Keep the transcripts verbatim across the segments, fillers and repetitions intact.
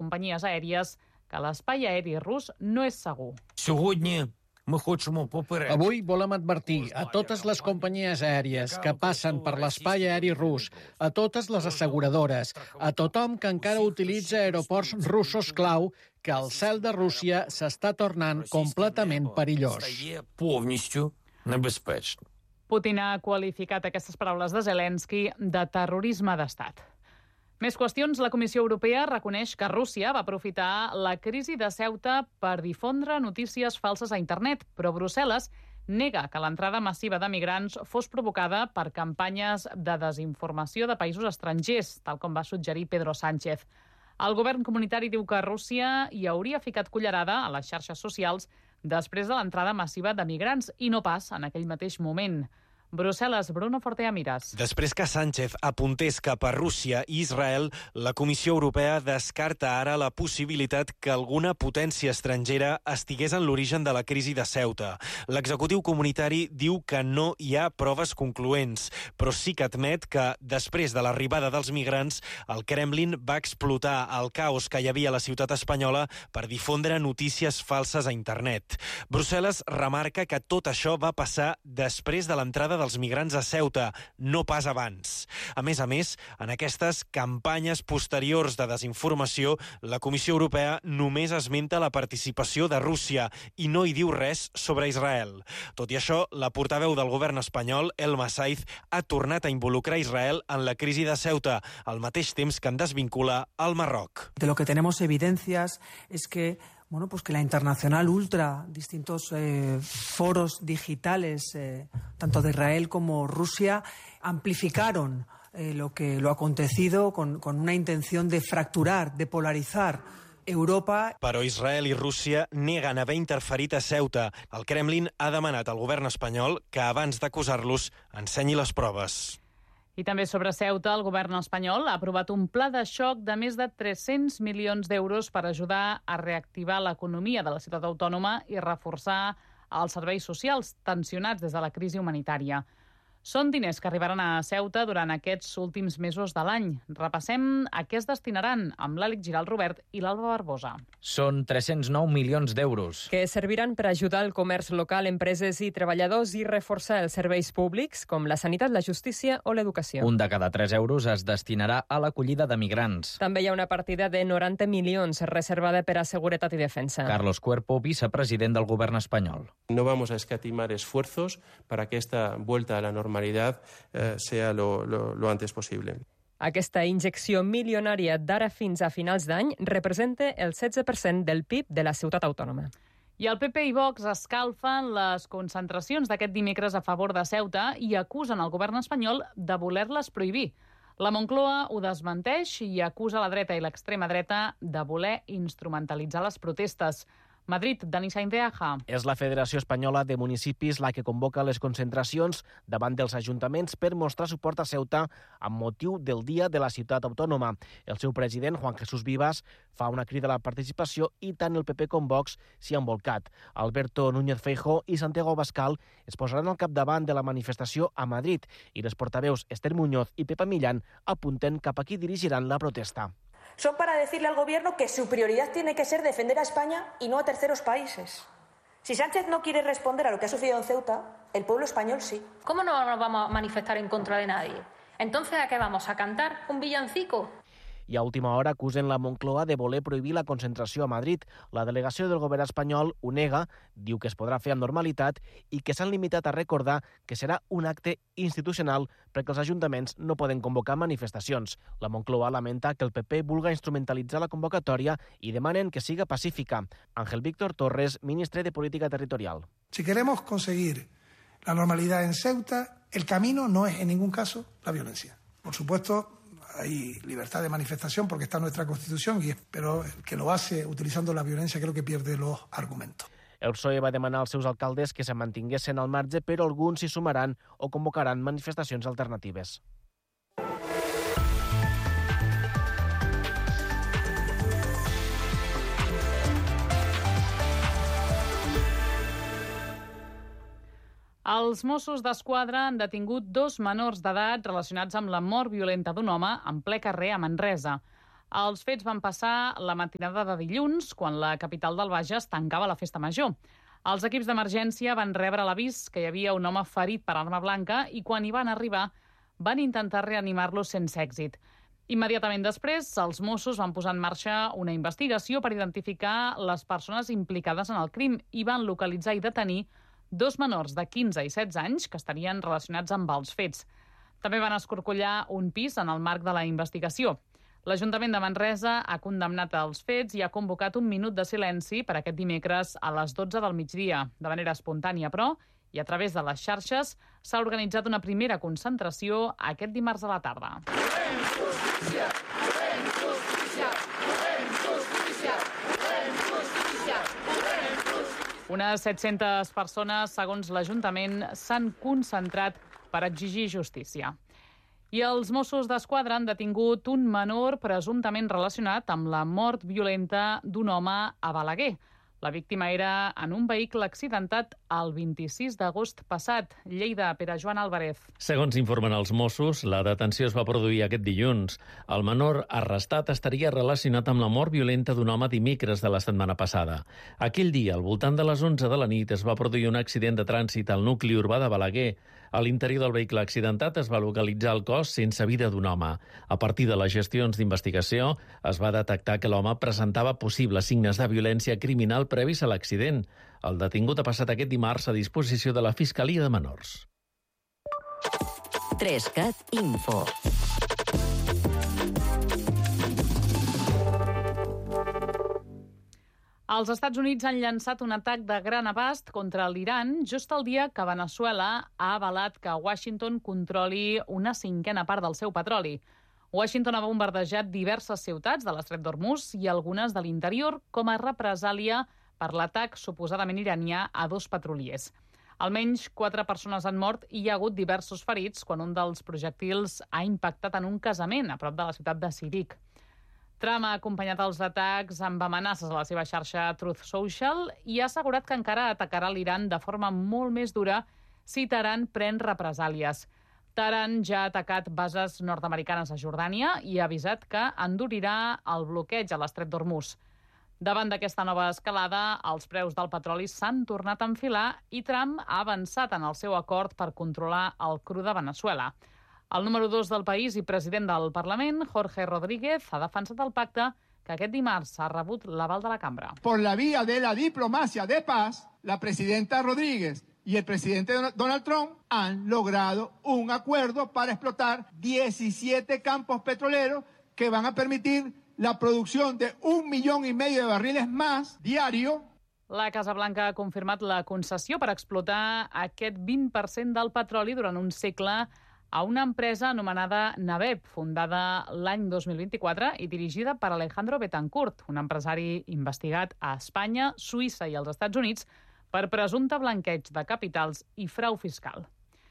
companyies aèries que l'espai aeri rus no és segur. Avui volem advertir a totes les companyies aèries que passen per l'espai aeri rus, a totes les asseguradores, a tothom que encara utilitza aeroports russos clau, que el cel de Rússia s'està tornant completament perillós. Putin ha qualificat aquestes paraules de Zelensky de terrorisme d'estat. Més qüestions. La Comissió Europea reconeix que Rússia va aprofitar la crisi de Ceuta per difondre notícies falses a internet, però Brussel·les nega que l'entrada massiva de migrants fos provocada per campanyes de desinformació de països estrangers, tal com va suggerir Pedro Sánchez. El govern comunitari diu que Rússia hi hauria ficat cullerada a les xarxes socials després de l'entrada massiva de migrants i no pas en aquell mateix moment. Brussel·les, Bruno Fortea Miras. Després que Sánchez apuntés cap a Rússia i Israel, la Comissió Europea descarta ara la possibilitat que alguna potència estrangera estigués en l'origen de la crisi de Ceuta. L'executiu comunitari diu que no hi ha proves concloents, però sí que admet que, després de l'arribada dels migrants, el Kremlin va explotar el caos que hi havia a la ciutat espanyola per difondre notícies falses a internet. Brussel·les remarca que tot això va passar després de l'entrada dels migrants a Ceuta, no pas abans. A més a més, en aquestes campanyes posteriors de desinformació, la Comissió Europea només esmenta la participació de Rússia i no hi diu res sobre Israel. Tot i això, la portaveu del govern espanyol, Elma Saiz, ha tornat a involucrar Israel en la crisi de Ceuta, al mateix temps que en desvincula al Marroc. De lo que tenemos evidencias es que Bueno, pues que la Internacional Ultra, distintos eh, foros digitales, eh, tanto de Israel como Rusia, amplificaron eh, lo que lo acontecido con, con una intención de fracturar, de polarizar Europa. Però Israel i Rússia neguen haver interferit a Ceuta. El Kremlin ha demanat al govern espanyol que abans d'acusar-los ensenyi les proves. I també sobre Ceuta, el govern espanyol ha aprovat un pla de xoc de més de tres-cents milions d'euros per ajudar a reactivar l'economia de la ciutat autònoma i reforçar els serveis socials tensionats des de la crisi humanitària. Són diners que arribaran a Ceuta durant aquests últims mesos de l'any. Repassem a què es destinaran amb l'Àlex Giral Robert i l'Alba Barbosa. Són tres-cents nou milions d'euros. Que serviran per ajudar el comerç local, empreses i treballadors i reforçar els serveis públics com la sanitat, la justícia o l'educació. Un de cada tres euros es destinarà a l'acollida de migrants. També hi ha una partida de noranta milions reservada per a seguretat i defensa. Carlos Cuerpo, vicepresident del govern espanyol. No vamos a escatimar esfuerzos para que esta vuelta a la normalidad eh, sea lo, lo, lo antes possible. Aquesta injecció milionària d'ara fins a finals d'any representa el setze per cent del P I B de la ciutat autònoma. I el P P i Vox escalfen les concentracions d'aquest dimecres a favor de Ceuta i acusen el govern espanyol de voler-les prohibir. La Moncloa ho desmenteix i acusa la dreta i l'extrema dreta de voler instrumentalitzar les protestes. Madrid, Dani Sainz de Aja. És la Federació Espanyola de Municipis la que convoca les concentracions davant dels ajuntaments per mostrar suport a Ceuta amb motiu del Dia de la Ciutat Autònoma. El seu president, Juan Jesús Vivas, fa una crida a la participació i tant el P P com Vox s'hi han volcat. Alberto Núñez Feijóo i Santiago Abascal es posaran al capdavant de la manifestació a Madrid i les portaveus Esther Muñoz i Pepa Millán apunten cap a qui dirigiran la protesta. Son para decirle al Gobierno que su prioridad tiene que ser defender a España y no a terceros países. Si Sánchez no quiere responder a lo que ha sucedido en Ceuta, el pueblo español sí. ¿Cómo no nos vamos a manifestar en contra de nadie? Entonces, ¿a qué vamos? ¿A cantar un villancico? I a última hora acusen la Moncloa de voler prohibir la concentració a Madrid. La delegació del govern espanyol ho nega, diu que es podrà fer amb normalitat i que s'han limitat a recordar que serà un acte institucional perquè els ajuntaments no poden convocar manifestacions. La Moncloa lamenta que el P P vulga instrumentalitzar la convocatòria i demanen que siga pacífica. Ángel Víctor Torres, ministre de Política Territorial. Si queremos conseguir la normalidad en Ceuta, el camino no es en ningún caso la violencia. Por supuesto, hay libertad de manifestación porque está en nuestra Constitución, y pero el que lo hace utilizando la violencia creo que pierde los argumentos. El P S O E va demanar als seus alcaldes que se mantinguessin al marge, però alguns s'hi sumaran o convocaran manifestacions alternatives. Els Mossos d'Esquadra han detingut dos menors d'edat relacionats amb la mort violenta d'un home en ple carrer a Manresa. Els fets van passar la matinada de dilluns, quan la capital del Bages tancava la festa major. Els equips d'emergència van rebre l'avís que hi havia un home ferit per arma blanca i quan hi van arribar van intentar reanimar-lo sense èxit. Immediatament després, els Mossos van posar en marxa una investigació per identificar les persones implicades en el crim i van localitzar i detenir dos menors de quinze i setze anys que estarien relacionats amb els fets. També van escorcollar un pis en el marc de la investigació. L'Ajuntament de Manresa ha condemnat els fets i ha convocat un minut de silenci per aquest dimecres a les dotze del migdia. De manera espontània, però, i a través de les xarxes, s'ha organitzat una primera concentració aquest dimarts a la tarda. Unes set-centes persones, segons l'Ajuntament, s'han concentrat per exigir justícia. I els Mossos d'Esquadra han detingut un menor presumptament relacionat amb la mort violenta d'un home a Balaguer. La víctima era en un vehicle accidentat el vint-i-sis d'agost passat. Lleida, Pere Joan Álvarez. Segons informen els Mossos, la detenció es va produir aquest dilluns. El menor arrestat estaria relacionat amb la mort violenta d'un home dimecres de la setmana passada. Aquell dia, al voltant de les onze de la nit, es va produir un accident de trànsit al nucli urbà de Balaguer. A l'interior del vehicle accidentat es va localitzar el cos sense vida d'un home. A partir de les gestions d'investigació, es va detectar que l'home presentava possibles signes de violència criminal previs a l'accident. El detingut ha passat aquest dimarts a disposició de la Fiscalia de Menors. Trescat Info. Els Estats Units han llançat un atac de gran abast contra l'Iran just el dia que Veneçuela ha avalat que Washington controli una cinquena part del seu petroli. Washington ha bombardejat diverses ciutats de l'Estret d'Hormuz i algunes de l'interior com a represàlia per l'atac suposadament iranià a dos petroliers. Almenys quatre persones han mort i hi ha hagut diversos ferits quan un dels projectils ha impactat en un casament a prop de la ciutat de Sirik. Trump ha acompanyat els atacs amb amenaces a la seva xarxa Truth Social i ha assegurat que encara atacarà l'Iran de forma molt més dura si Teheran pren represàlies. Teheran ja ha atacat bases nord-americanes a Jordània i ha avisat que endurirà el bloqueig a l'Estret d'Hormuz. Davant d'aquesta nova escalada, els preus del petroli s'han tornat a enfilar i Trump ha avançat en el seu acord per controlar el cru de Veneçuela. El número dos del país i president del Parlament, Jorge Rodríguez, ha defensat el pacte que aquest dimarts ha rebut l'aval de la cambra. Por la vía de la diplomacia de paz, la presidenta Rodríguez y el presidente Donald Trump han logrado un acuerdo para explotar diecisiete campos petroleros que van a permitir la producción de un millón y medio de barriles más diario. La Casa Blanca ha confirmat la concessió per explotar aquest vint per cent del petroli durant un segle a una empresa anomenada Naveb, fundada l'any dos mil vint-i-quatre i dirigida per Alejandro Betancourt, un empresari investigat a Espanya, Suïssa i els Estats Units per presumpte blanqueig de capitals i frau fiscal.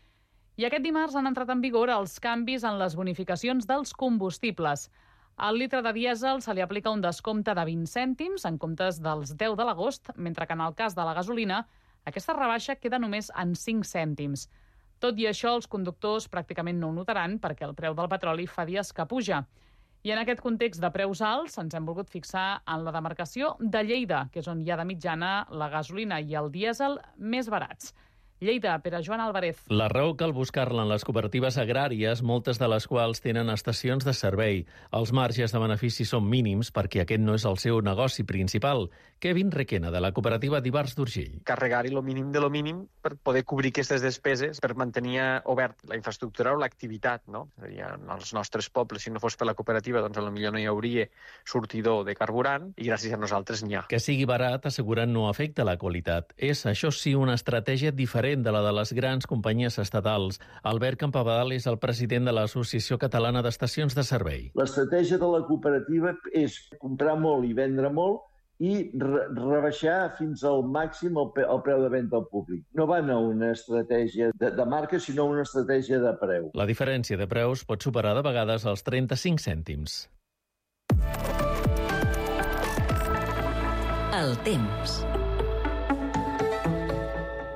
I aquest dimarts han entrat en vigor els canvis en les bonificacions dels combustibles. Al litre de dièsel se li aplica un descompte de vint cèntims en comptes dels deu de l'agost, mentre que en el cas de la gasolina aquesta rebaixa queda només en cinc cèntims. Tot i això, els conductors pràcticament no ho notaran perquè el preu del petroli fa dies que puja. I en aquest context de preus alts ens hem volgut fixar en la demarcació de Lleida, que és on hi ha de mitjana la gasolina i el dièsel més barats. Lleida, Pere Joan Álvarez. La raó cal buscar-la en les cooperatives agràries, moltes de les quals tenen estacions de servei. Els marges de benefici són mínims perquè aquest no és el seu negoci principal. Kevin Requena, de la cooperativa d'Ivars d'Urgell. Carregar-hi lo mínim de lo mínim per poder cobrir aquestes despeses, per mantenir obert la infraestructura o l'activitat, no? En els nostres pobles, si no fos per la cooperativa, doncs potser no hi hauria sortidor de carburant i gràcies a nosaltres n'hi ha. Que sigui barat, asseguren, no afecta la qualitat. És, això sí, una estratègia diferent de la de les grans companyies estatals. Albert Campabadal és el president de l'Associació Catalana d'Estacions de Servei. L'estratègia de la cooperativa és comprar molt i vendre molt i re rebaixar fins al màxim el, el preu de venda al públic. No van a una estratègia de, de marca, sinó una estratègia de preu. La diferència de preus pot superar de vegades els trenta-cinc cèntims. El temps.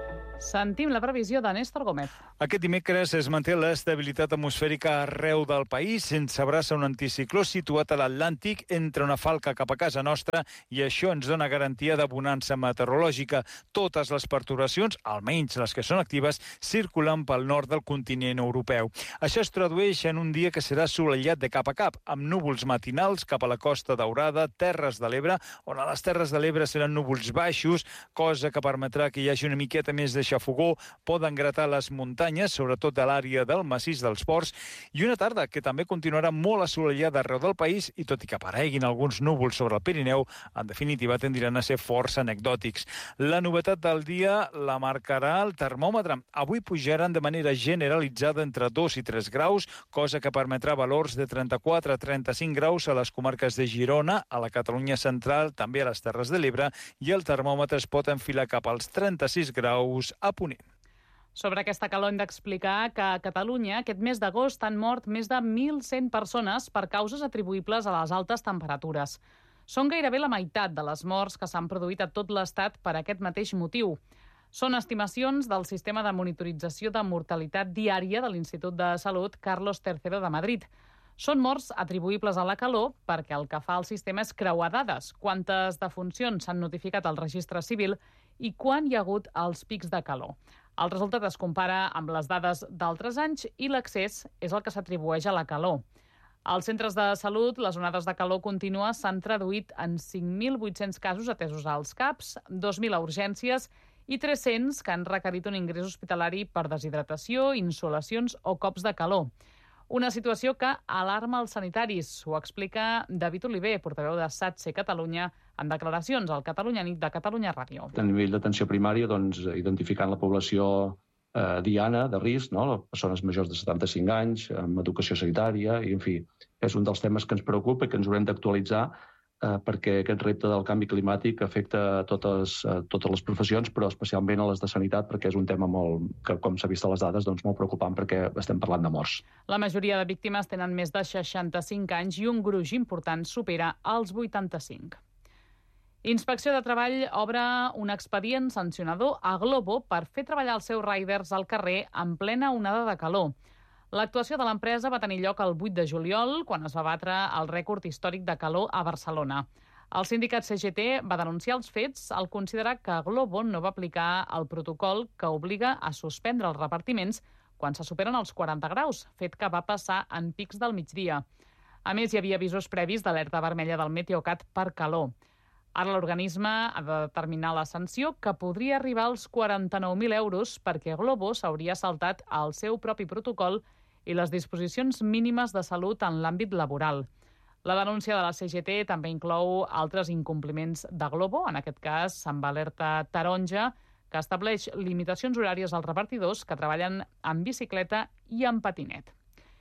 Sentim la previsió de Néstor Gómez. Aquest dimecres es manté l'estabilitat atmosfèrica arreu del país, sense abraça un anticicló situat a l'Atlàntic entre una falca cap a casa nostra, i això ens dona garantia de bonança meteorològica. Totes les perturbacions, almenys les que són actives, circulen pel nord del continent europeu. Això es tradueix en un dia que serà assolellat de cap a cap, amb núvols matinals cap a la Costa Daurada, Terres de l'Ebre, on a les Terres de l'Ebre seran núvols baixos, cosa que permetrà que hi hagi una miqueta més de xafogó, poden gratar les muntanyes, sobretot a l'àrea del massís dels Ports, i una tarda que també continuarà molt assolellada arreu del país, i tot i que apareguin alguns núvols sobre el Pirineu, en definitiva tendran a ser força anecdòtics. La novetat del dia la marcarà el termòmetre. Avui pujaran de manera generalitzada entre dos i tres graus, cosa que permetrà valors de trenta-quatre a trenta-cinc graus a les comarques de Girona, a la Catalunya central, també a les Terres de l'Ebre, i el termòmetre es pot enfilar cap als trenta-sis graus a Ponent. Sobre aquesta calor hem d'explicar que a Catalunya aquest mes d'agost han mort més de mil cent persones per causes atribuïbles a les altes temperatures. Són gairebé la meitat de les morts que s'han produït a tot l'Estat per aquest mateix motiu. Són estimacions del sistema de monitorització de mortalitat diària de l'Institut de Salut Carlos tercero de Madrid. Són morts atribuïbles a la calor perquè el que fa el sistema és creuar dades, quantes defuncions s'han notificat al registre civil i quan hi ha hagut els pics de calor. El resultat es compara amb les dades d'altres anys i l'accés és el que s'atribueix a la calor. Als centres de salut, les onades de calor contínua s'han traduït en cinc mil vuit-cents casos atesos als C A Ps, dos mil a urgències i tres-cents que han requerit un ingrés hospitalari per deshidratació, insolacions o cops de calor. Una situació que alarma els sanitaris. Ho explica David Oliver, portaveu de SATSE Catalunya, en declaracions al Catalunya Nit de Catalunya Ràdio. A nivell d'atenció primària, doncs, identificant la població eh, diana, de risc, no? Les persones majors de setanta-cinc anys, amb educació sanitària, i en fi, és un dels temes que ens preocupa i que ens haurem d'actualitzar eh, perquè aquest repte del canvi climàtic afecta a totes, a totes les professions, però especialment a les de sanitat, perquè és un tema molt, que, com s'ha vist a les dades, doncs, molt preocupant perquè estem parlant de morts. La majoria de víctimes tenen més de seixanta-cinc anys i un gruix important supera els vuitanta-cinc. Inspecció de Treball obre un expedient sancionador a Glovo per fer treballar els seus riders al carrer en plena onada de calor. L'actuació de l'empresa va tenir lloc el vuit de juliol, quan es va batre el rècord històric de calor a Barcelona. El sindicat C G T va denunciar els fets al considerar que Glovo no va aplicar el protocol que obliga a suspendre els repartiments quan se superen els quaranta graus, fet que va passar en pics del migdia. A més, hi havia avisos previs d'alerta vermella del Meteocat per calor. Ara l'organisme ha de determinar la sanció, que podria arribar als quaranta-nou mil euros perquè Glovo s'hauria saltat el seu propi protocol i les disposicions mínimes de salut en l'àmbit laboral. La denúncia de la C G T també inclou altres incompliments de Glovo, en aquest cas amb alerta taronja, que estableix limitacions horàries als repartidors que treballen en bicicleta i en patinet.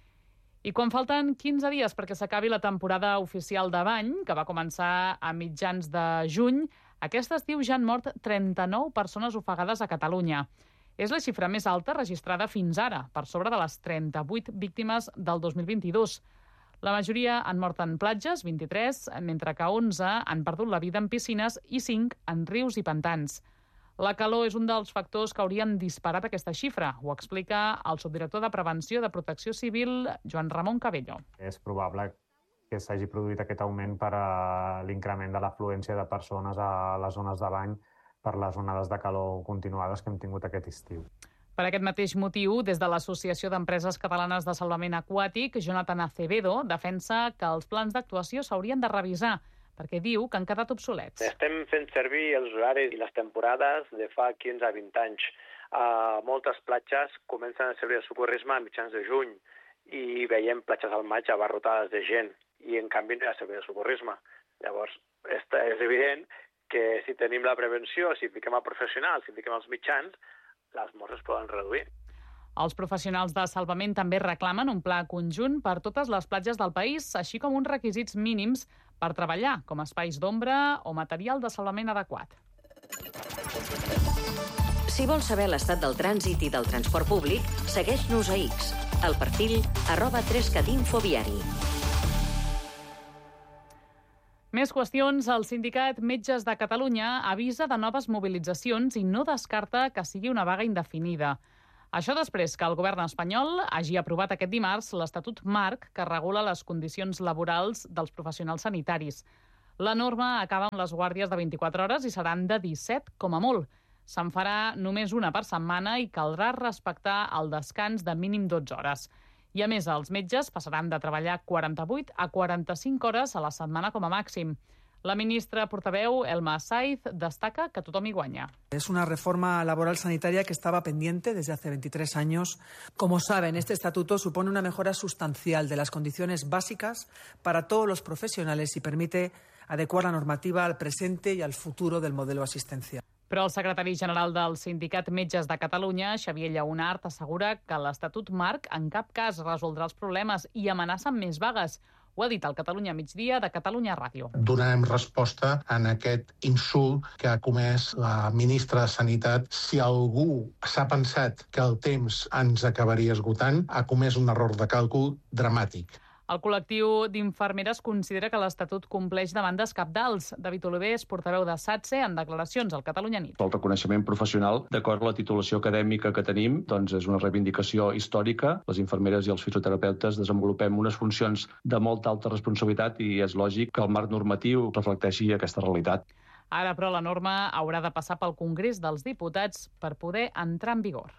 I quan falten quinze dies perquè s'acabi la temporada oficial de bany, que va començar a mitjans de juny, aquest estiu ja han mort trenta-nou persones ofegades a Catalunya. És la xifra més alta registrada fins ara, per sobre de les trenta-vuit víctimes del dos mil vint-i-dos. La majoria han mort en platges, vint-i-tres, mentre que onze han perdut la vida en piscines i cinc en rius i pantans. La calor és un dels factors que haurien disparat aquesta xifra. Ho explica el subdirector de Prevenció de Protecció Civil, Joan Ramon Cabello. És probable que s'hagi produït aquest augment per a l'increment de l'afluència de persones a les zones de bany per les onades de calor continuades que hem tingut aquest estiu. Per aquest mateix motiu, des de l'Associació d'Empreses Catalanes de Salvament Aquàtic, Jonathan Acevedo defensa que els plans d'actuació s'haurien de revisar, perquè diu que han quedat obsolets. Estem fent servir els horaris i les temporades de fa quinze a vint anys. A moltes platges comencen a servir el socorrisme a mitjans de juny i veiem platges al maig abarrotades de gent i en canvi no hi ha servei de socorrisme. Llavors, és evident que si tenim la prevenció, si fiquem a professionals, si fiquem els mitjans, les morts es poden reduir. Els professionals de salvament també reclamen un pla conjunt per totes les platges del país, així com uns requisits mínims per treballar, com espais d'ombra o material de salvament adequat. Si vols saber l'estat del trànsit i del transport públic, segueix-nos a X, al perfil arroba tres cat info viari. Més qüestions. El sindicat Metges de Catalunya avisa de noves mobilitzacions i no descarta que sigui una vaga indefinida. Això després que el govern espanyol hagi aprovat aquest dimarts l'Estatut Marc que regula les condicions laborals dels professionals sanitaris. La norma acaba amb les guàrdies de vint-i-quatre hores i seran de disset com a molt. Se'n farà només una per setmana i caldrà respectar el descans de mínim dotze hores. I a més, els metges passaran de treballar quaranta-vuit a quaranta-cinc hores a la setmana com a màxim. La ministra portaveu, Elma Saiz, destaca que tothom hi guanya. Es una reforma laboral sanitaria que estaba pendiente desde hace veintitrés años. Como saben, este estatuto supone una mejora sustancial de las condiciones básicas para todos los profesionales y permite adecuar la normativa al presente y al futuro del modelo asistencial. Però el secretari general del Sindicat Metges de Catalunya, Xavier Lleonart, assegura que l'Estatut Marc en cap cas resoldrà els problemes i amenaça amb més vagues. Ho ha dit al Catalunya Migdia de Catalunya Ràdio. Donarem resposta en aquest insult que ha comès la ministra de Sanitat. Si algú s'ha pensat que el temps ens acabaria esgotant, ha comès un error de càlcul dramàtic. El col·lectiu d'infermeres considera que l'Estatut compleix demandes cabdals. David Oliver és portaveu de SATSE en declaracions al Catalunya Nit. El reconeixement professional, d'acord amb la titulació acadèmica que tenim, doncs és una reivindicació històrica. Les infermeres i els fisioterapeutes desenvolupem unes funcions de molta alta responsabilitat i és lògic que el marc normatiu reflecteixi aquesta realitat. Ara, però, la norma haurà de passar pel Congrés dels Diputats per poder entrar en vigor.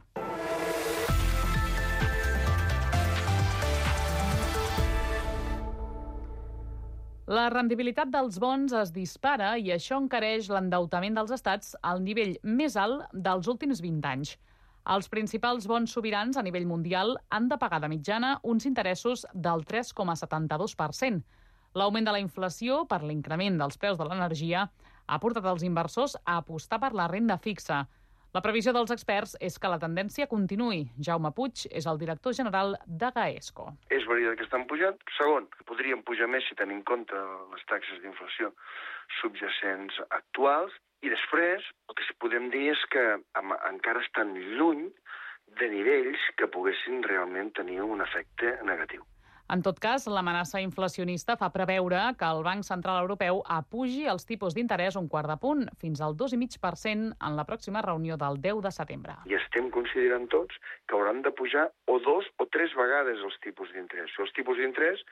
La rendibilitat dels bons es dispara i això encareix l'endeutament dels estats al nivell més alt dels últims vint anys. Els principals bons sobirans a nivell mundial han de pagar de mitjana uns interessos del tres coma setanta-dos per cent. L'augment de la inflació per l'increment dels preus de l'energia ha portat els inversors a apostar per la renda fixa. La previsió dels experts és que la tendència continuï. Jaume Puig és el director general de Gaesco. És veritat que estan pujant. Segon, podrien pujar més si tenim en compte les taxes d'inflació subjacents actuals. I després, el que sí podem dir és que encara estan lluny de nivells que poguessin realment tenir un efecte negatiu. En tot cas, l'amenaça inflacionista fa preveure que el Banc Central Europeu apugi els tipus d'interès un quart de punt, fins al dos coma cinc per cent en la pròxima reunió del deu de setembre. I estem considerant tots que hauran de pujar o dos o tres vegades els tipus d'interès. Els tipus d'interès,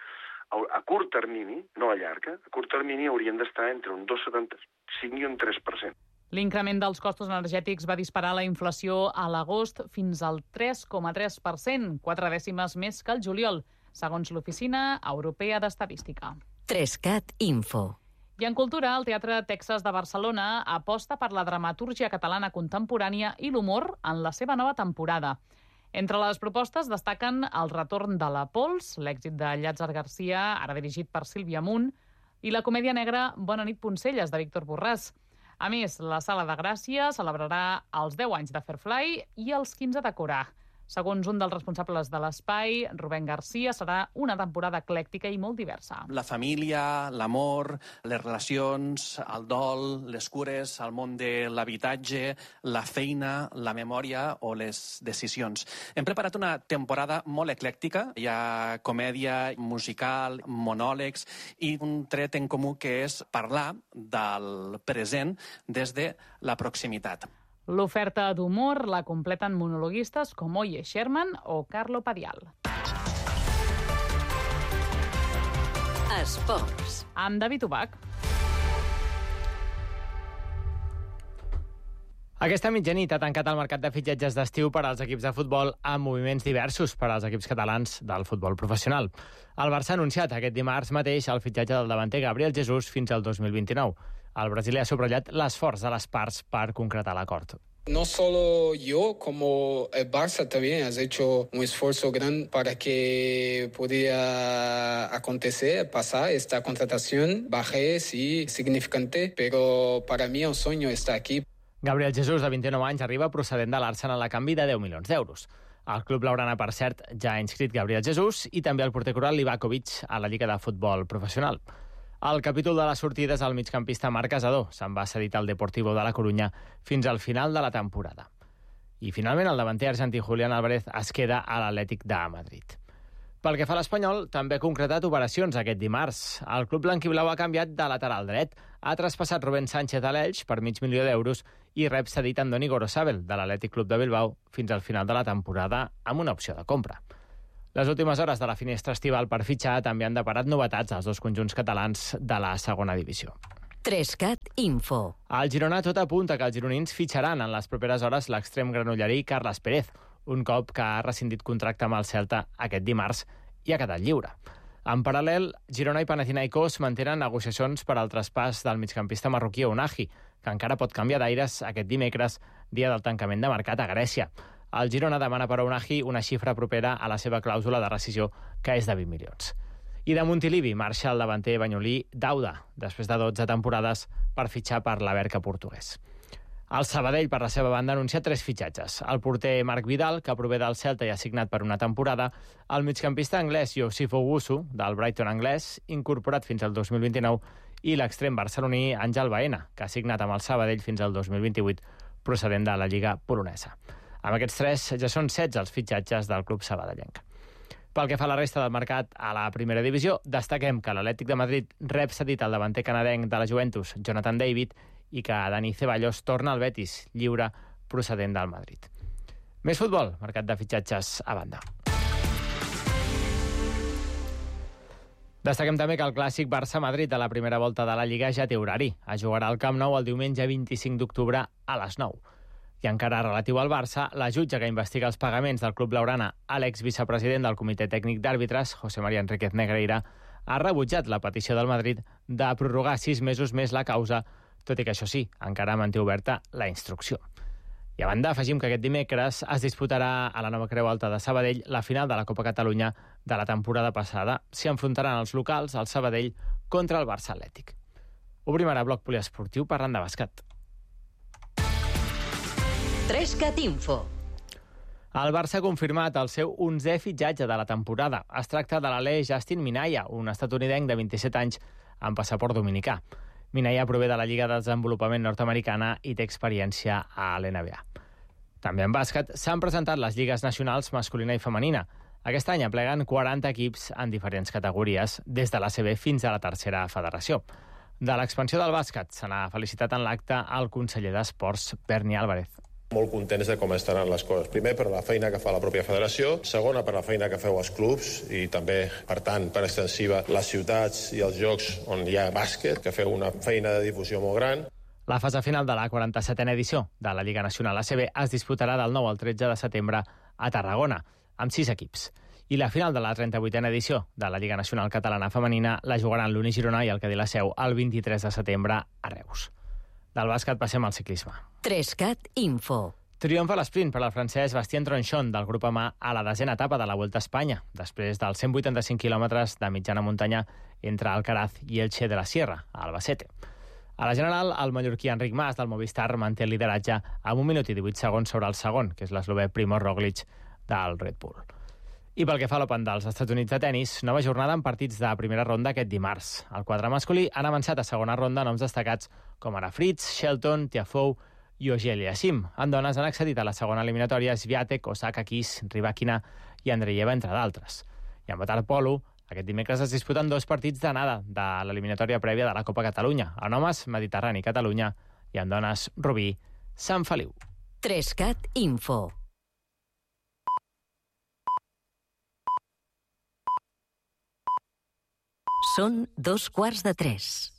a curt termini, no a llarg, a curt termini haurien d'estar entre un dos coma setanta-cinc i un tres per cent. L'increment dels costos energètics va disparar la inflació a l'agost fins al tres coma tres per cent, quatre dècimes més que el juliol, segons l'Oficina Europea d'Estadística. Trescat Info. I en cultura, el Teatre Texas de Barcelona aposta per la dramatúrgia catalana contemporània i l'humor en la seva nova temporada. Entre les propostes destaquen el retorn de la Pols, l'èxit de Llàtzer Garcia, ara dirigit per Sílvia Munt, i la comèdia negra Bona nit Poncelles, de Víctor Borràs. A més, la Sala de Gràcia celebrarà els deu anys de Fairfly i els quinze de Corà. Segons un dels responsables de l'espai, Rubén Garcia, serà una temporada eclèctica i molt diversa. La família, l'amor, les relacions, el dol, les cures, el món de l'habitatge, la feina, la memòria o les decisions. Hem preparat una temporada molt eclèctica. Hi ha comèdia, musical, monòlegs i un tret en comú que és parlar del present des de la proximitat. L'oferta d'humor la completen monologuistes com Oye Sherman o Carlo Padial. Esports. Amb David Ubach. Aquesta mitjanit ha tancat el mercat de fitxatges d'estiu per als equips de futbol amb moviments diversos per als equips catalans del futbol professional. El Barça ha anunciat aquest dimarts mateix el fitxatge del davanter Gabriel Jesús fins al dos mil vint-i-nou. El brasiler ha subratllat l'esforç de les parts per concretar l'acord. No solo yo, como el Barça también has hecho un esfuerzo grande para que pudiera acontecer, pasar esta contratación. Bajé, sí, significante, pero para mí un sueño está aquí. Gabriel Jesús, de vint-i-nou anys, arriba procedent de l'Arsenal a canvi de deu milions d'euros. El club blaugrana, per cert, ja ha inscrit Gabriel Jesús i també el porter coral Livakovic a la Lliga de Futbol Professional. El capítol de les sortides al migcampista Marc Casadó se'n va cedit al Deportivo de la Corunya fins al final de la temporada. I finalment el davanter argentí Julián Álvarez es queda a l'Atlètic de Madrid. Pel que fa a l'Espanyol, també ha concretat operacions aquest dimarts. El club blanquiblau ha canviat de lateral dret, ha traspassat Rubén Sánchez a l'Elx per mig milió d'euros i rep cedit Andoni Gorosabel, de l'Atlètic Club de Bilbao, fins al final de la temporada amb una opció de compra. Les últimes hores de la finestra estival per fitxar també han deparat novetats als dos conjunts catalans de la segona divisió. Trescat Info. Al Girona tot apunta que els gironins fitxaran en les properes hores l'extrem granollerí Carles Pérez, un cop que ha rescindit contracte amb el Celta aquest dimarts i ha quedat lliure. En paral·lel, Girona i Panathinaikos mantenen negociacions per al traspàs del migcampista marroquí Ounahi, que encara pot canviar d'aires aquest dimecres, dia del tancament de mercat a Grècia. El Girona demana per Ounahi una xifra propera a la seva clàusula de rescisió, que és de vint milions. I de Montilivi marxa el davanter banyolí Dauda, després de dotze temporades per fitxar per l'Averca portuguès. El Sabadell, per la seva banda, ha anunciat tres fitxatges. El porter Marc Vidal, que prové del Celta i ha signat per una temporada, el migcampista anglès Youssef Owusu, del Brighton anglès, incorporat fins al dos mil vint-i-nou, i l'extrem barceloní Àngel Baena, que ha signat amb el Sabadell fins al dos mil vint-i-vuit, procedent de la Lliga polonesa. Amb aquests tres ja són setze els fitxatges del club sabadellenc. Pel que fa a la resta del mercat a la primera divisió, destaquem que l'Atlètic de Madrid rep cedit el davanter canadenc de la Juventus, Jonathan David, i que Dani Ceballos torna al Betis, lliure procedent del Madrid. Més futbol, mercat de fitxatges a banda. Destaquem també que el clàssic Barça-Madrid de la primera volta de la Lliga ja té horari. Es jugarà al Camp Nou el diumenge vint-i-cinc d'octubre a les nou. I encara relatiu al Barça, la jutge que investiga els pagaments del club blaugrana a l'exvicepresident del Comitè Tècnic d'Àrbitres, José María Enríquez Negreira, ha rebutjat la petició del Madrid de prorrogar sis mesos més la causa, tot i que, això sí, encara manté oberta la instrucció. I a banda, afegim que aquest dimecres es disputarà a la nova Creu Alta de Sabadell la final de la Copa Catalunya de la temporada passada. S'hi enfrontaran els locals, el Sabadell, contra el Barça Atlètic. Obrim ara bloc poliesportiu parlant de bàsquet. Trescat Info. El Barça ha confirmat el seu onzè fitxatge de la temporada. Es tracta de l'alè Justin Minaya, un estatunidenc de vint-i-set anys amb passaport dominicà. Minaya prové de la Lliga de Desenvolupament nord-americana i té experiència a l'N B A. També en bàsquet s'han presentat les lligues nacionals masculina i femenina. Aquest any apleguen quaranta equips en diferents categories, des de l'A C B fins a la tercera federació. De l'expansió del bàsquet se n'ha felicitat en l'acte el conseller d'Esports, Berni Álvarez. Molt contents de com estaran les coses. Primer, per la feina que fa la pròpia federació. Segona, per la feina que feu els clubs i també, per tant, per extensiva, les ciutats i els llocs on hi ha bàsquet, que feu una feina de difusió molt gran. La fase final de la quaranta-setena edició de la Lliga Nacional A C B es disputarà del nou al tretze de setembre a Tarragona, amb sis equips. I la final de la trenta-vuitena edició de la Lliga Nacional Catalana Femenina la jugaran l'Uni Girona i el Cadí la Seu el vint-i-tres de setembre a Reus. Del bàsquet passem al ciclisme. Trescat Info. Triomfa l'esprint per al francès Bastien Tronchon del grup Amà a la desena etapa de la Vuelta a Espanya, després dels cent vuitanta-cinc quilòmetres de mitjana muntanya entre Alcaraz i Elche de la Sierra, a Albacete. A la general, el mallorquí Enric Mas del Movistar manté el lideratge amb un minut i divuit segons sobre el segon, que és l'eslovè Primož Roglič del Red Bull. I pel que fa a l'Open dels Estats Units de tenis, nova jornada en partits de primera ronda aquest dimarts. El quadre masculí han avançat a segona ronda noms destacats com ara Fritz, Shelton, Tiafoe i Auger-Aliassime. En dones han accedit a la segona eliminatòria Swiatek, Osaka, Kiss, Rybakina i Andreeva, entre d'altres. I en waterpolo, aquest dimecres es disputen dos partits d'anada de l'eliminatòria prèvia de la Copa Catalunya. En homes, Mediterrani, Catalunya, i en dones, Rubí, Sant Feliu. Trescat Info. Són dos quarts de tres.